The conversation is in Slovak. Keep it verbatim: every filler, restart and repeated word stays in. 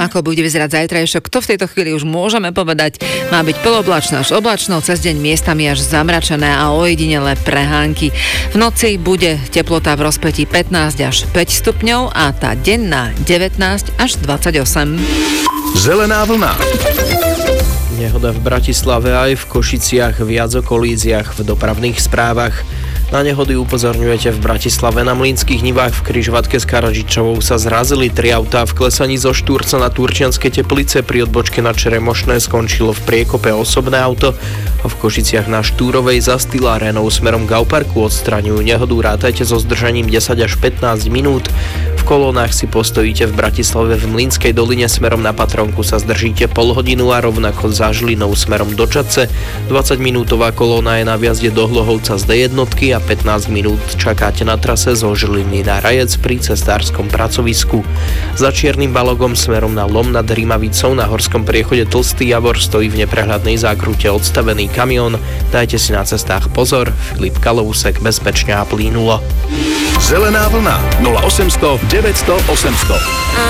Ako bude vyzerať zajtrajšok, to v tejto chvíli už môžeme povedať. Má byť poloblačno až oblačno, cez deň miestami až zamračené a ojedinelé prehánky. V noci bude teplota v rozpetí pätnásť až päť stupňov a tá denná devätnásť až dvadsaťosem. Zelená vlna. Nehoda v Bratislave aj v Košiciach, viac o kolíziách v dopravných správach. Na nehody upozorňujete v Bratislave. Na Mlynských nivách v križovatke s Karadžičovou sa zrazili tri autá. V klesaní zo Štúrca na Turčianske Teplice pri odbočke na Čeremošné skončilo v priekope osobné auto a v Košiciach na Štúrovej zastila Renault smerom k Auparku. Odstraňujú nehodu, rátajte so zdržaním desať až pätnásť minút. V kolónach si postojíte v Bratislave. V Mlynskej doline smerom na Patronku sa zdržíte pol hodinu a rovnako za Žilinou smerom do Čadce. dvadsaťminútová kolóna je na viazde do Hlohovca z dé jednotky a pätnásť minút čakáte na trase zo Žiliny na Rajec pri cestárskom pracovisku. Za Čiernym Balogom smerom na Lom nad Rimavicou na horskom priechode Tlstý Javor stojí v neprehľadnej zákrute odstavený kamión. Dajte si na cestách pozor. Filip Kalousek, bezpečne a plynulo. Zelená vlna nula osemsto deväťsto osemsto.